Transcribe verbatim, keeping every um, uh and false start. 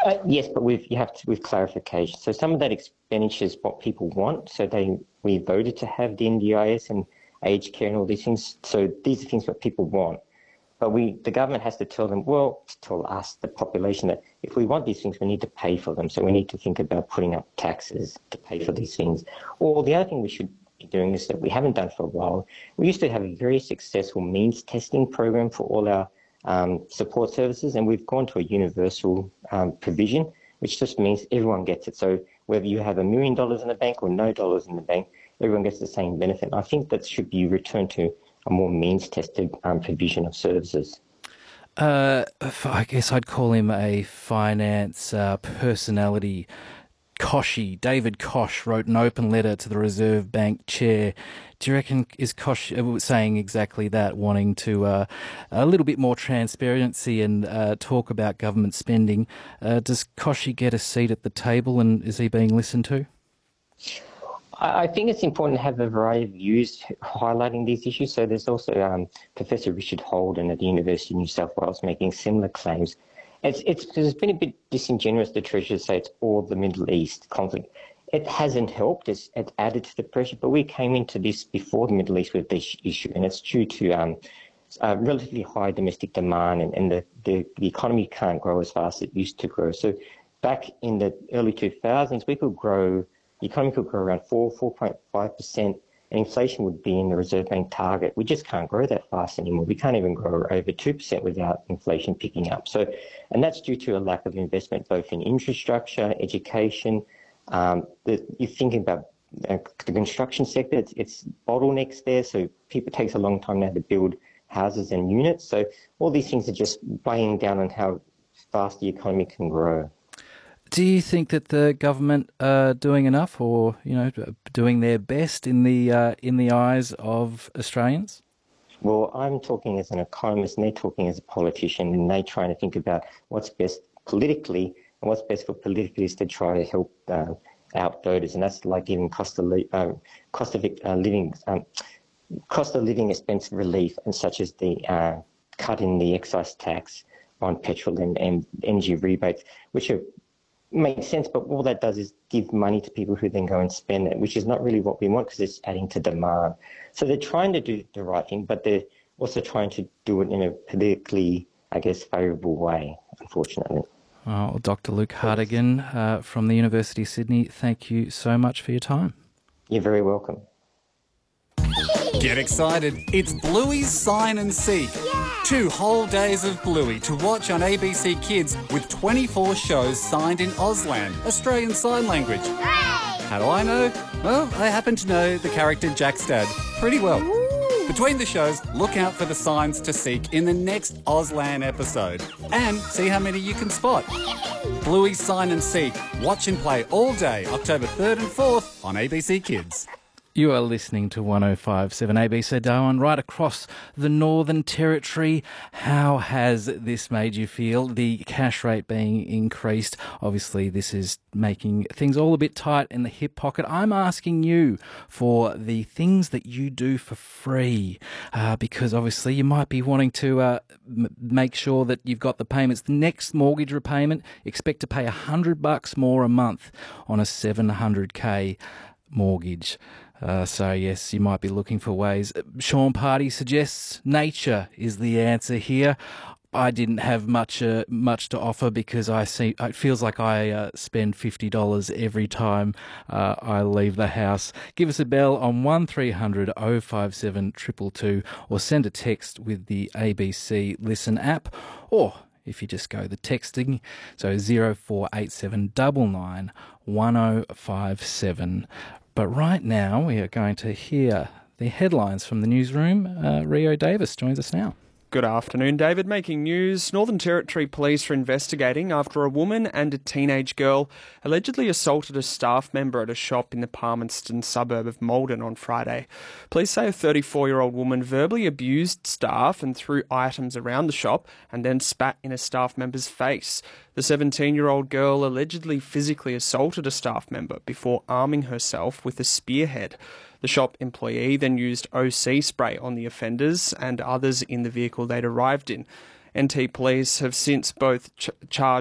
Uh, yes, but with you have to with clarification. So some of that expenditure is what people want. So they we voted to have the N D I S and aged care and all these things. So these are things that people want. But we, the government has to tell them, well, to tell us, the population, that if we want these things, we need to pay for them. So we need to think about putting up taxes to pay for these things. Or the other thing we should be doing is that we haven't done for a while. We used to have a very successful means testing program for all our um, support services, and we've gone to a universal um, provision, which just means everyone gets it. So whether you have a million dollars in the bank or no dollars in the bank, everyone gets the same benefit. And I think that should be returned to a more means-tested um, provision of services. Uh, I guess I'd call him a finance uh, personality. Kochie, David Koch, wrote an open letter to the Reserve Bank chair. Do you reckon, is Koch saying exactly that, wanting to uh, a little bit more transparency and uh, talk about government spending? Uh, does Kochie get a seat at the table, and is he being listened to? I think it's important to have a variety of views highlighting these issues. So there's also um, Professor Richard Holden at the University of New South Wales making similar claims. It's, it's, it's been a bit disingenuous, the Treasurer, to say it's all the Middle East conflict. It hasn't helped. It's, it's added to the pressure. But we came into this before the Middle East with this issue, and it's due to um, uh, relatively high domestic demand, and, and the, the, the economy can't grow as fast as it used to grow. So back in the early two thousands, we could grow The economy could grow around four, four point five percent, and inflation would be in the Reserve Bank target. We just can't grow that fast anymore. We can't even grow over two percent without inflation picking up. So, and that's due to a lack of investment both in infrastructure, education. Um, the, you're thinking about uh, the construction sector, it's, it's bottlenecks there, so people, it takes a long time now to build houses and units. So all these things are just weighing down on how fast the economy can grow. Do you think that the government are doing enough, or you know, doing their best in the uh, in the eyes of Australians? Well, I'm talking as an economist, and they're talking as a politician, and they're trying to think about what's best politically, and what's best for politically is to try to help uh, out voters, and that's like giving cost of li- uh, cost of uh, living um, cost of living expense relief, and such as the uh, cut in the excise tax on petrol and, and energy rebates, which are makes sense, but all that does is give money to people who then go and spend it, which is not really what we want because it's adding to demand. So they're trying to do the right thing, but they're also trying to do it in a politically, I guess, favourable way, unfortunately. Well, Doctor Luke Hartigan uh, from the University of Sydney, thank you so much for your time. You're very welcome. Get excited. It's Bluey's Sign and Seek. Yeah. Two whole days of Bluey to watch on A B C Kids with twenty-four shows signed in Auslan, Australian Sign Language. Hooray! How do I know? Well, I happen to know the character Jack's dad pretty well. Ooh. Between the shows, look out for the signs to seek in the next Auslan episode and see how many you can spot. Bluey's Sign and Seek. Watch and play all day, October third and fourth on A B C Kids. You are listening to one oh five point seven A B C Darwin right across the Northern Territory. How has this made you feel? The cash rate being increased. Obviously, this is making things all a bit tight in the hip pocket. I'm asking you for the things that you do for free uh, because obviously you might be wanting to uh, m- make sure that you've got the payments. The next mortgage repayment, expect to pay one hundred bucks more a month on a seven hundred K mortgage. Uh, so, yes, you might be looking for ways. Sean Party suggests nature is the answer here. I didn't have much uh, much to offer because I see it feels like I uh, spend fifty dollars every time uh, I leave the house. Give us a bell on one three hundred oh five seven two two two or send a text with the A B C Listen app, or if you just go the texting, so zero four eight seven nine nine one oh five seven. But right now, we are going to hear the headlines from the newsroom. Uh, Rio Davis joins us now. Good afternoon, David. Making news. Northern Territory Police are investigating after a woman and a teenage girl allegedly assaulted a staff member at a shop in the Palmerston suburb of Maldon on Friday. Police say a thirty-four-year-old woman verbally abused staff and threw items around the shop and then spat in a staff member's face. The seventeen-year-old girl allegedly physically assaulted a staff member before arming herself with a spearhead. The shop employee then used O C spray on the offenders and others in the vehicle they'd arrived in. N T Police have since both ch- charged